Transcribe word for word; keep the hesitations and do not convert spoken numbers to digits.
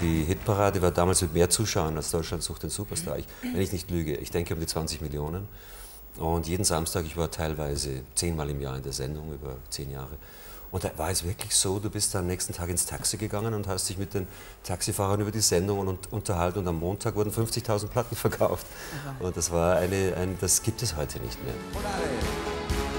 die Hitparade war damals mit mehr Zuschauern als Deutschland sucht den Superstar. Ich, wenn ich nicht lüge, ich denke um die zwanzig Millionen. Und jeden Samstag, ich war teilweise zehnmal im Jahr in der Sendung, über zehn Jahre. Und da war es wirklich so, du bist am nächsten Tag ins Taxi gegangen und hast dich mit den Taxifahrern über die Sendung und unterhalten. Und am Montag wurden fünfzigtausend Platten verkauft. Aha. Und das war eine, ein, das gibt es heute nicht mehr.